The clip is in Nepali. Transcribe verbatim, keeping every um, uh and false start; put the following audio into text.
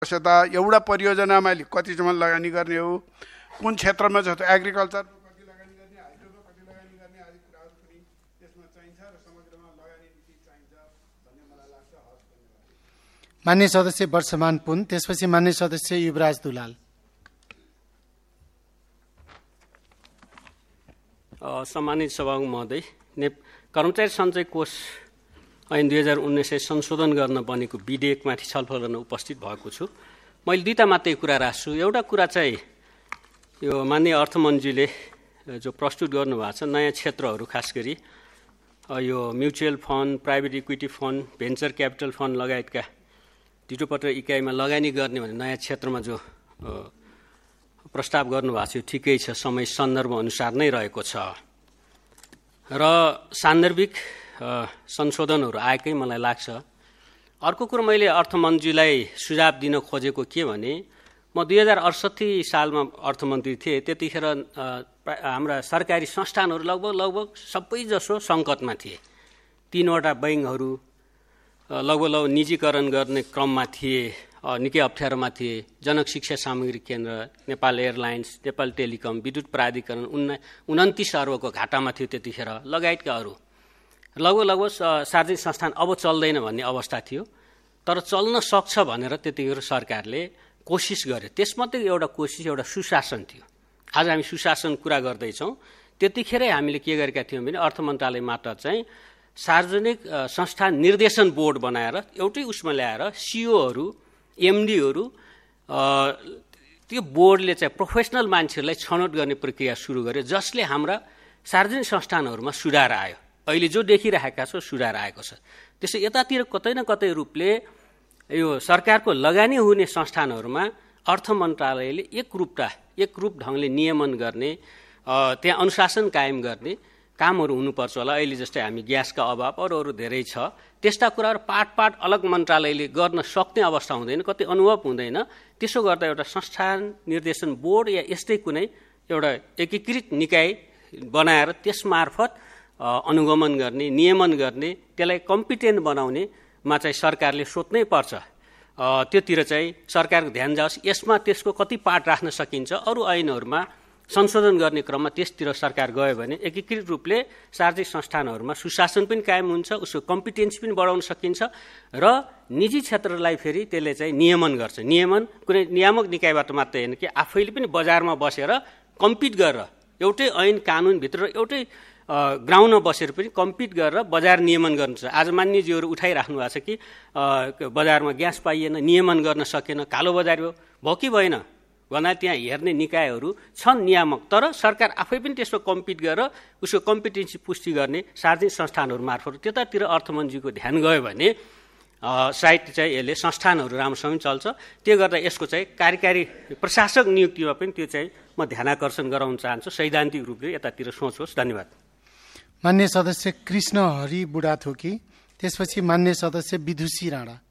आवश्यकता एउटा परियोजनामा कतिसम्म लगानी गर्ने हो, कुन क्षेत्रमा जस्तो एग्रिकल्चर कति लगानी गर्ने, हाइड्रोमा कति लगानी गर्ने आदि कुराहरू पनि त्यसमा चाहिन्छ र समग्रमा लगानी नीति चाहिन्छ भन्ने मलाई लाग्छ। हस्, धन्यवाद। मान्य सदस्य वर्षमान पुन, त्यसपछि मान्य सदस्य युवराज दुलाल। सम्मानित सभामुख महोदय, ने कर्मचारी सञ्चय कोष ऐन दुई हजार उन्नाइसलाई संशोधन गर्न बनेको विधेयकमाथि छलफल गर्न उपस्थित भएको छु। मैले दुईवटा मात्रै कुरा राख्छु। एउटा कुरा चाहिँ यो माननीय अर्थमन्त्रीले जो प्रस्तुत गर्नुभएको छ नयाँ क्षेत्रहरू, खास गरी यो mutual fund, private equity fund, venture capital fund लगायतका धितोपत्र इकाइमा लगानी गर्ने भन्ने नयाँ क्षेत्रमा जो प्रस्ताव गर्नुभएको छ ठिकै छ, समय सन्दर्भ अनुसार नै रहेको छ र सान्दर्भिक संशोधनहरू आएकै मलाई लाग्छ। अर्को कुरो मैले अर्थमन्त्रीलाई सुझाव दिन खोजेको के भने, म दुई हजार अडसट्ठी सालमा अर्थमन्त्री थिएँ। त्यतिखेर हाम्रा सरकारी संस्थानहरू लगभग लगभग सबै जसो सङ्कटमा थिए। तीनवटा बैङ्कहरू लगभग लगभग निजीकरण गर्ने क्रममा थिए, निकै अप्ठ्यारोमा थिए। जनक शिक्षा सामग्री केन्द्र, नेपाल एयरलाइन्स, नेपाल टेलिकम, विद्युत प्राधिकरण उन्ना उन्तिस अर्बको घाटामा थियो त्यतिखेर, लगायतकाहरू। लगभग लगभग सार्वजनिक संस्थान अब चल्दैन भन्ने अवस्था थियो, तर चल्न सक्छ भनेर त्यतिखेर सरकारले कोसिस गर्यो। त्यसमध्ये एउटा कोसिस एउटा सुशासन थियो। आज हामी सुशासन कुरा गर्दैछौँ। त्यतिखेरै हामीले के गरेका थियौँ भने अर्थ मन्त्रालय मात्र चाहिँ सार्वजनिक संस्थान निर्देशन बोर्ड बनाएर एउटै उसमा ल्याएर सिओहरू, एमडीहरू, त्यो बोर्डले चाहिँ प्रोफेसनल मान्छेहरूलाई छनौट गर्ने प्रक्रिया सुरु गर्यो, जसले हाम्रा सार्वजनिक संस्थानहरूमा सुधार आयो। अहिले जो देखिरहेका छौँ सुधार आएको छ। त्यसो यतातिर कतै न कतै रूपले यो सरकारको लगानी हुने संस्थानहरूमा अर्थ मन्त्रालयले एक रूपता एक रूप ढङ्गले नियमन गर्ने, त्यहाँ अनुशासन कायम गर्ने कामहरू हुनुपर्छ होला। अहिले जस्तै हामी ग्यासका अभाव अरू अरू धेरै छ, त्यस्ता कुराहरू पाट पाट अलग मन्त्रालयले गर्न सक्ने अवस्था हुँदैन, कतै अनुभव हुँदैन। त्यसो गर्दा एउटा संस्थान निर्देशन बोर्ड या यस्तै कुनै एउटा एकीकृत निकाय बनाएर त्यसमार्फत अनुगमन गर्ने, नियमन गर्ने, त्यसलाई कम्पिटेन्ट बनाउनेमा चाहिँ सरकारले सोच्नै पर्छ। त्योतिर चाहिँ सरकारको ध्यान जाओस्। यसमा त्यसको कति पार्ट राख्न सकिन्छ, अरू ऐनहरूमा संशोधन गर्ने क्रममा त्यसतिर सरकार गयो भने एकीकृत रूपले सार्वजनिक संस्थानहरूमा सुशासन पनि कायम हुन्छ, उसको कम्पिटेन्स पनि बढाउन सकिन्छ र निजी क्षेत्रलाई फेरि त्यसले चाहिँ नियमन गर्छ। नियमन कुनै नियामक निकायबाट मात्रै होइन कि आफैले पनि बजारमा बसेर कम्पिट गरेर एउटै ऐन कानुनभित्र एउटै ग्राउन्डमा बसेर पनि कम्पिट गरेर बजार नियमन गर्नुहुन्छ। आज मान्यजीहरू उठाइराख्नु भएको छ कि बजारमा ग्यास पाइएन, नियमन गर्न सकेन, कालो बजार हो। भयो कि भएन भन्दा त्यहाँ हेर्ने निकायहरू छन् नियामक, तर सरकार आफै पनि त्यसमा कम्पिट गरेर उसको कम्पिटेन्सी पुष्टि गर्ने सार्वजनिक संस्थानहरू मार्फत त्यतातिर अर्थमन्त्रीको ध्यान गयो भने सायद चाहिँ यसले संस्थानहरू राम्रोसँग चल्छ। त्यो गर्दा यसको चाहिँ कार्यकारी प्रशासक नियुक्तिमा पनि त्यो चाहिँ म ध्यानाकर्षण गराउन चाहन्छु। सैद्धान्तिक रूपले यतातिर सोच होस्। धन्यवाद। मान्य सदस्य कृष्ण हरि बुढाथोकी, त्यसपछि मान्य सदस्य विदुषी राणा।